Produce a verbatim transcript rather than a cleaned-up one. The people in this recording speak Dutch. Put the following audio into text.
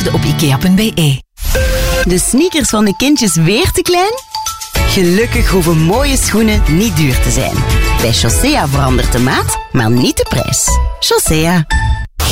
Voorwaarden op ikea punt b e. De sneakers van de kindjes weer te klein? Gelukkig hoeven mooie schoenen niet duur te zijn. Bij Chaussea verandert de maat, maar niet de prijs. Chaussea.